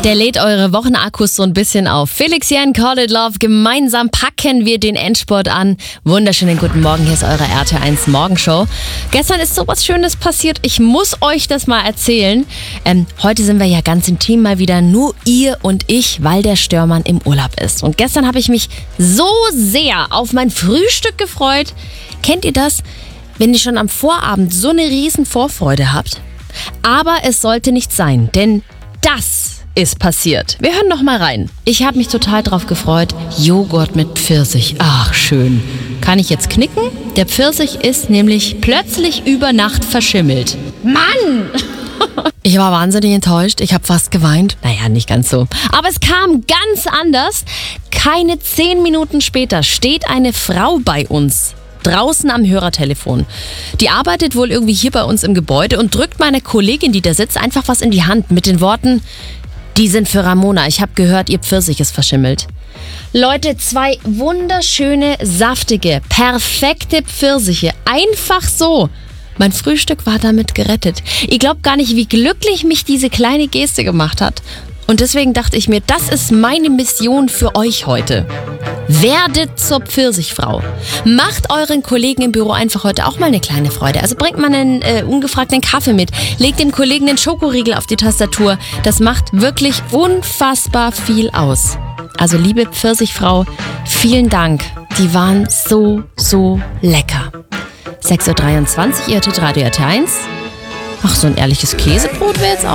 Der lädt eure Wochenakkus so ein bisschen auf. Felix Jan, Call It Love. Gemeinsam packen wir den Endspurt an. Wunderschönen guten Morgen. Hier ist eure RT1 Morgenshow. Gestern ist so was Schönes passiert. Ich muss euch das mal erzählen. Heute sind wir ja ganz intim mal wieder nur ihr und ich, weil der Störmann im Urlaub ist. Und gestern habe ich mich so sehr auf mein Frühstück gefreut. Kennt ihr das? Wenn ihr schon am Vorabend so eine riesen Vorfreude habt? Aber es sollte nicht sein, denn das ist passiert. Wir hören noch mal rein. Ich habe mich total drauf gefreut. Joghurt mit Pfirsich. Ach, schön. Kann ich jetzt knicken? Der Pfirsich ist nämlich plötzlich über Nacht verschimmelt. Mann! Ich war wahnsinnig enttäuscht. Ich habe fast geweint. Naja, nicht ganz so. Aber es kam ganz anders. Keine 10 Minuten später steht eine Frau bei uns draußen am Hörertelefon. Die arbeitet wohl irgendwie hier bei uns im Gebäude und drückt meiner Kollegin, die da sitzt, einfach was in die Hand mit den Worten: Die sind für Ramona. Ich habe gehört, ihr Pfirsich ist verschimmelt. Leute, 2 wunderschöne, saftige, perfekte Pfirsiche. Einfach so. Mein Frühstück war damit gerettet. Ihr glaubt gar nicht, wie glücklich mich diese kleine Geste gemacht hat. Und deswegen dachte ich mir, das ist meine Mission für euch heute. Werdet zur Pfirsichfrau. Macht euren Kollegen im Büro einfach heute auch mal eine kleine Freude. Also bringt mal einen ungefragten Kaffee mit. Legt dem Kollegen einen Schokoriegel auf die Tastatur. Das macht wirklich unfassbar viel aus. Also liebe Pfirsichfrau, vielen Dank. Die waren so, so lecker. 6.23 Uhr, ihr hört Radio RT1. Ach, so ein ehrliches Käsebrot wäre jetzt auch